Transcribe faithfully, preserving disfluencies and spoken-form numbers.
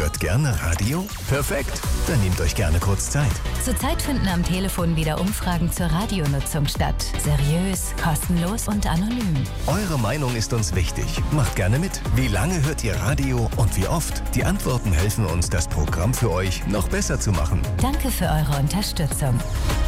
Hört gerne Radio? Perfekt, dann nehmt euch gerne kurz Zeit. Zurzeit finden am Telefon wieder Umfragen zur Radionutzung statt. Seriös, kostenlos und anonym. Eure Meinung ist uns wichtig. Macht gerne mit. Wie lange hört ihr Radio und wie oft? Die Antworten helfen uns, das Programm für euch noch besser zu machen. Danke für eure Unterstützung.